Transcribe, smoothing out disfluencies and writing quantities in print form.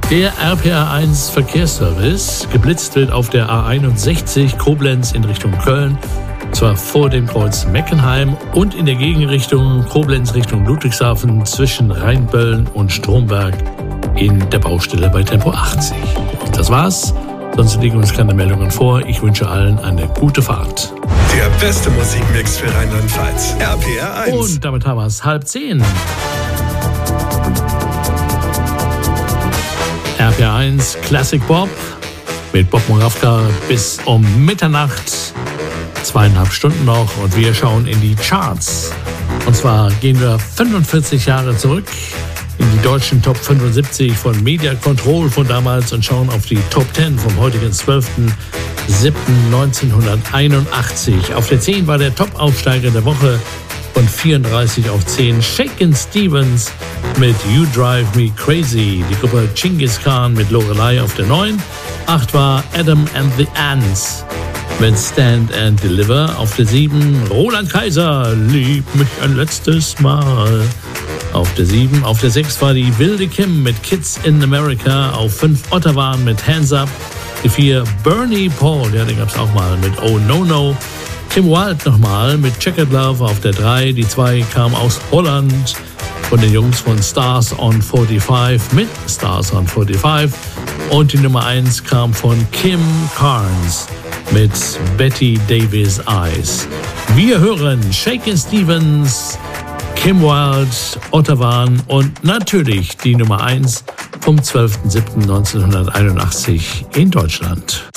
Der RPR1 Verkehrsservice. Geblitzt wird auf der A61 Koblenz in Richtung Köln. Zwar vor dem Kreuz Meckenheim und in der Gegenrichtung Koblenz Richtung Ludwigshafen zwischen Rheinböllen und Stromberg in der Baustelle bei Tempo 80. Und das war's. Sonst liegen uns keine Meldungen vor. Ich wünsche allen eine gute Fahrt. Der beste Musikmix für Rheinland-Pfalz. RPR1. Und damit haben wir es 9:30. RPR1 Classic Bob mit Bob Moravka bis um Mitternacht. 2,5 Stunden noch und wir schauen in die Charts. Und zwar gehen wir 45 Jahre zurück in die deutschen Top 75 von Media Control von damals und schauen auf die Top 10 vom heutigen 12.07.1981. Auf der 10 war der Top-Aufsteiger der Woche von 34 auf 10. Shakin' Stevens mit You Drive Me Crazy. Die Gruppe Genghis Khan mit Lorelei auf der 9. 8 war Adam and the Ants mit Stand and Deliver. Auf der 7 Roland Kaiser, Lieb mich ein letztes Mal. Auf der 7. Auf der 6 war die Wilde Kim mit Kids in America. Auf 5 Ottawan mit Hands Up. Die 4 Bernie Paul, ja, den gab's auch mal mit Oh No No. Kim Wilde nochmal mit Checkered Love auf der 3. Die 2 kam aus Holland von den Jungs von Stars on 45 mit Stars on 45. Und die Nummer 1 kam von Kim Carnes mit Betty Davis Eyes. Wir hören Shakin' Stevens, Kim Wilde, Ottawan und natürlich die Nummer 1 vom 12.07.1981 in Deutschland.